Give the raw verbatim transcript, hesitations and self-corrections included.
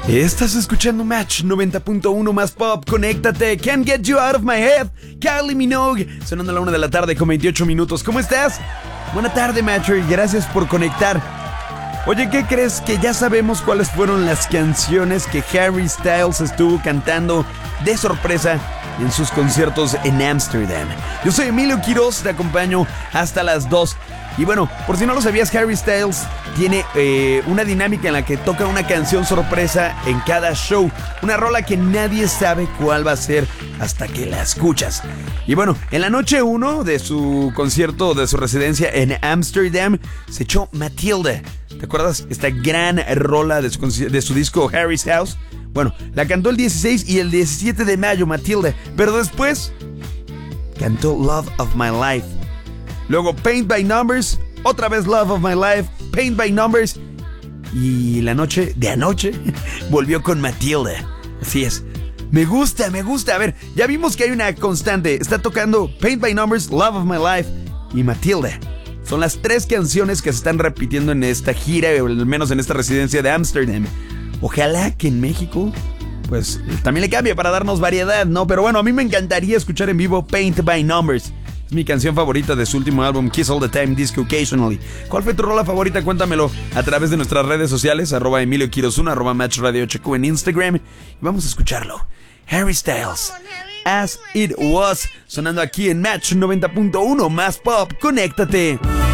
Estás escuchando Match noventa punto uno más pop, conéctate, Can't Get You Out of My Head, Kylie Minogue, sonando a la una de la tarde con veintiocho minutos. ¿Cómo estás? Buena tarde, Matcher, y gracias por conectar. Oye, ¿qué crees? Que ya sabemos cuáles fueron las canciones que Harry Styles estuvo cantando de sorpresa en sus conciertos en Ámsterdam. Yo soy Emilio Quiroz, te acompaño hasta las dos. Y bueno, por si no lo sabías, Harry Styles tiene eh, una dinámica en la que toca una canción sorpresa en cada show. Una rola que nadie sabe cuál va a ser hasta que la escuchas. Y bueno, en la noche uno de su concierto, de su residencia en Ámsterdam, se echó Matilda. ¿Te acuerdas? Esta gran rola de su, de su disco Harry's House. Bueno, la cantó el dieciséis y el diecisiete de mayo, Matilda. Pero después cantó Love of My Life. Luego Paint by Numbers, otra vez Love of My Life, Paint by Numbers. Y la noche de anoche volvió con Matilda. Así es. Me gusta, me gusta. A ver, ya vimos que hay una constante. Está tocando Paint by Numbers, Love of My Life y Matilda. Son las tres canciones que se están repitiendo en esta gira, o al menos en esta residencia de Ámsterdam. Ojalá que en México, pues, también le cambie para darnos variedad, ¿no? Pero bueno, a mí me encantaría escuchar en vivo Paint by Numbers. Es mi canción favorita de su último álbum, Kiss All the Time, Disco Occasionally. ¿Cuál fue tu rola favorita? Cuéntamelo a través de nuestras redes sociales, arroba Emilio Quiroz uno, arroba Match Radio H Q en Instagram. Y vamos a escucharlo. Harry Styles, As It Was, sonando aquí en Match noventa punto uno más pop. Conéctate.